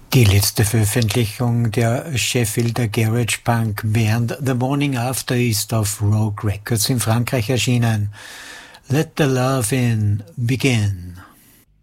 Die letzte Veröffentlichung der Sheffielder Garage Punk Band The Morning After ist auf Rogue Records in Frankreich erschienen. Let the Love In Begin.